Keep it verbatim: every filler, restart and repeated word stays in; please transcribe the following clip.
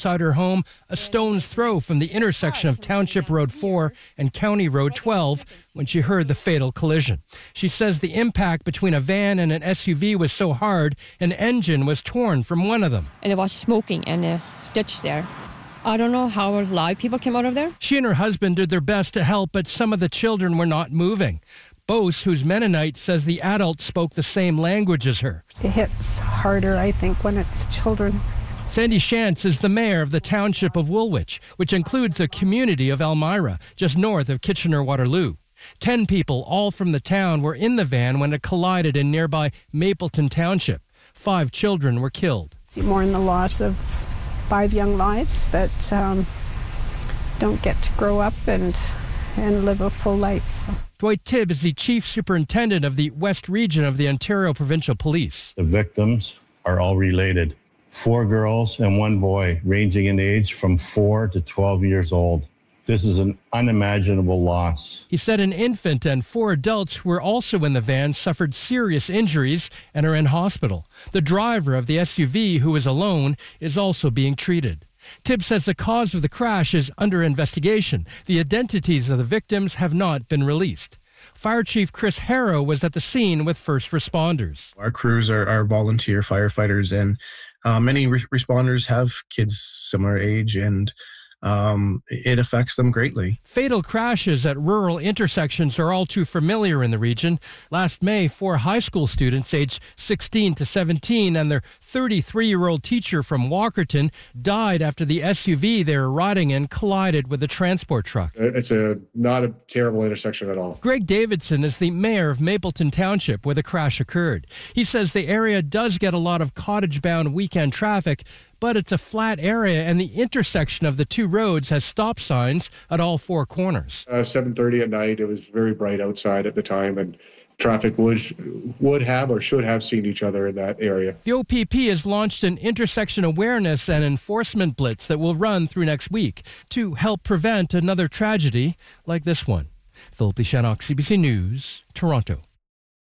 outside her home, a stone's throw from the intersection of Township Road four and County Road twelve, when she heard the fatal collision. She says the impact between a van and an S U V was so hard, an engine was torn from one of them. And it was smoking in a ditch there. I don't know how alive people came out of there. She and her husband did their best to help, but some of the children were not moving. Bose, who's Mennonite, says the adults spoke the same language as her. It hits harder, I think, when it's children. Sandy Shantz is the mayor of the township of Woolwich, which includes a community of Elmira, just north of Kitchener-Waterloo. Ten people, all from the town, were in the van when it collided in nearby Mapleton Township. Five children were killed. See more in the loss of five young lives that um, don't get to grow up and and live a full life. So. Dwight Tibb is the chief superintendent of the West Region of the Ontario Provincial Police. The victims are all related. Four girls and one boy, ranging in age from four to twelve years old. This is an unimaginable loss. He said an infant and four adults who were also in the van suffered serious injuries and are in hospital. The driver of the S U V, who is alone, is also being treated. Tibb says the cause of the crash is under investigation. The identities of the victims have not been released. Fire Chief Chris Harrow was at the scene with first responders. Our crews are, are volunteer firefighters, and uh, many re- responders have kids similar age, and Um, it affects them greatly. Fatal crashes at rural intersections are all too familiar in the region. Last May, four high school students aged sixteen to seventeen and their thirty-three-year-old teacher from Walkerton died after the S U V they were riding in collided with a transport truck. It's a not a terrible intersection at all. Greg Davidson is the mayor of Mapleton Township, where the crash occurred. He says the area does get a lot of cottage-bound weekend traffic, but it's a flat area and the intersection of the two roads has stop signs at all four corners. Uh, seven thirty at night, it was very bright outside at the time, and traffic would, would have or should have seen each other in that area. The O P P has launched an intersection awareness and enforcement blitz that will run through next week to help prevent another tragedy like this one. Philip Lishanok, C B C News, Toronto.